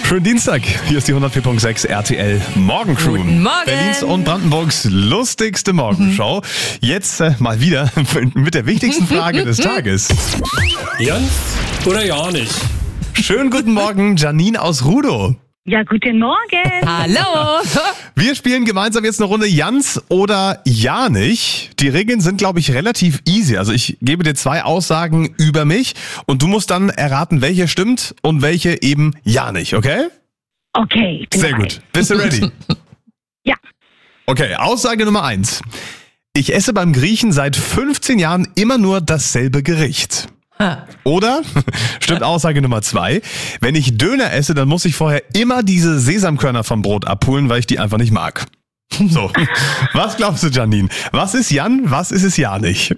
Schönen Dienstag. Hier ist die 104.6 RTL Morgencrew. Guten Morgen. Berlins und Brandenburgs lustigste Morgenshow. Jetzt mal wieder mit der wichtigsten Frage des Tages. Jans oder ja nicht? Schönen guten Morgen, Janine aus Rudow. Ja, guten Morgen. Hallo. Wir spielen gemeinsam jetzt eine Runde Jans oder ja nicht. Die Regeln sind, glaube ich, relativ easy. Also ich gebe dir 2 Aussagen über mich und du musst dann erraten, welche stimmt und welche eben ja nicht, okay? Okay. bin Sehr bereit. gut. Bist du ready? Ja. Okay, Aussage Nummer 1. Ich esse beim Griechen seit 15 Jahren immer nur dasselbe Gericht. Oder, stimmt Aussage Nummer 2, wenn ich Döner esse, dann muss ich vorher immer diese Sesamkörner vom Brot abholen, weil ich die einfach nicht mag. So, was glaubst du, Janine? Was ist Jan, was ist es ja nicht?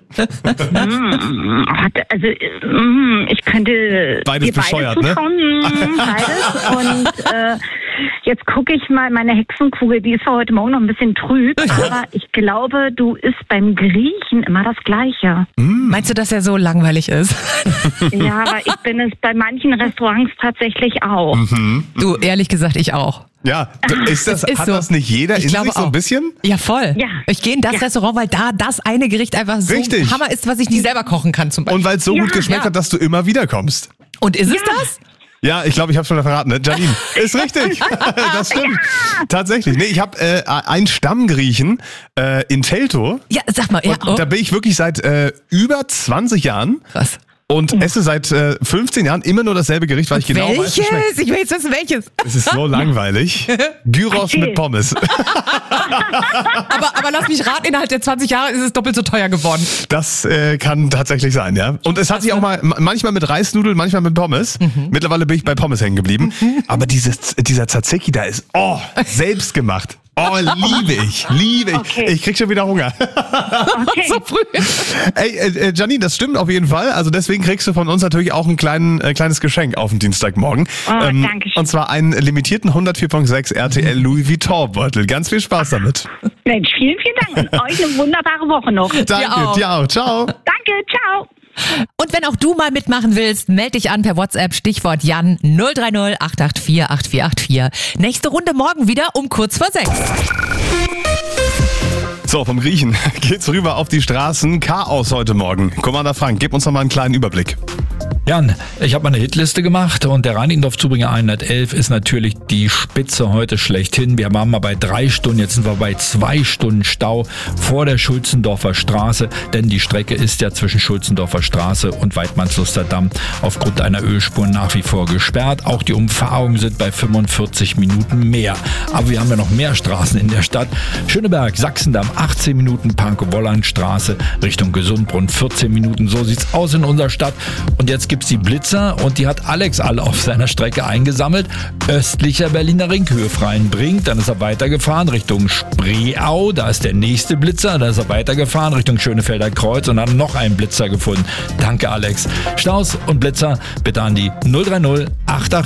Also, ich könnte Beides dir bescheuert, beides ne? zutrauen, beides. Und jetzt gucke ich mal, meine Hexenkugel, die ist für heute Morgen noch ein bisschen trüb, aber ich glaube, du isst beim Griechen immer das Gleiche. Meinst du, dass er so langweilig ist? Ja, aber ich bin es bei manchen Restaurants tatsächlich auch. Du, ehrlich gesagt, ich auch. Ja, ist das, Ist hat so. das nicht jeder Ich in glaube sich so ein auch. bisschen? Ja, voll. Ja. Ich gehe in das Ja. Restaurant, weil da das eine Gericht einfach so Richtig. Hammer ist, was ich nicht selber kochen kann zum Beispiel. Und weil es so Ja, gut geschmeckt ja. hat, dass du immer wieder kommst. Und ist es das? Ja, ich glaube, ich habe schon verraten, ne? Janine, ist richtig. Das stimmt. Tatsächlich. Nee, ich habe einen Stammgriechen in Teltow. Ja, sag mal. Ja, Und da bin ich wirklich seit über 20 Jahren krass. und esse seit 15 Jahren immer nur dasselbe Gericht, weil ich genau weiß, wie es schmeckt. Welches? Ich will jetzt wissen, welches. Es ist so langweilig. Gyros mit Pommes. Aber lass mich raten, innerhalb der 20 Jahre ist es doppelt so teuer geworden. Das kann tatsächlich sein, ja. Und es hat sich auch mal manchmal mit Reisnudeln, manchmal mit Pommes. Mittlerweile bin ich bei Pommes hängen geblieben. Aber dieser Tzatziki da ist, selbst gemacht. Liebe ich. Okay. Ich krieg schon wieder Hunger. Okay. So früh. Ey, Janine, das stimmt auf jeden Fall. Also deswegen kriegst du von uns natürlich auch ein kleines Geschenk auf den Dienstagmorgen. Danke schön. Und zwar einen limitierten 104.6 RTL Louis Vuitton Beutel. Ganz viel Spaß damit. Mensch, vielen, vielen Dank und euch eine wunderbare Woche noch. Danke, auch. dir auch. Ciao. Danke, ciao. Und wenn auch du mal mitmachen willst, melde dich an per WhatsApp, Stichwort Jan 030 884 8484. Nächste Runde morgen wieder um kurz vor 6. So, vom Griechen geht's rüber auf die Straßen. Chaos heute Morgen. Commander Frank, gib uns noch mal einen kleinen Überblick. Jan, ich habe mal eine Hitliste gemacht und der Reinickendorf-Zubringer 111 ist natürlich die Spitze heute schlechthin. Wir waren mal bei 3 Stunden, jetzt sind wir bei 2 Stunden Stau vor der Schulzendorfer Straße, denn die Strecke ist ja zwischen Schulzendorfer Straße und Weidmannsluster Damm aufgrund einer Ölspur nach wie vor gesperrt. Auch die Umfahrungen sind bei 45 Minuten mehr. Aber wir haben ja noch mehr Straßen in der Stadt. Schöneberg, Sachsendamm, 18 Minuten, Pankow-Wolland-Straße Richtung Gesundbrunn, 14 Minuten. So sieht's aus in unserer Stadt. Und jetzt gibt's die Blitzer und die hat Alex alle auf seiner Strecke eingesammelt. Östlicher Berliner Ring, Höhe Freienbrink, dann ist er weitergefahren Richtung Spreeau, da ist der nächste Blitzer, da ist er weitergefahren Richtung Schönefelder Kreuz und hat noch einen Blitzer gefunden. Danke Alex. Staus und Blitzer bitte an die 030 884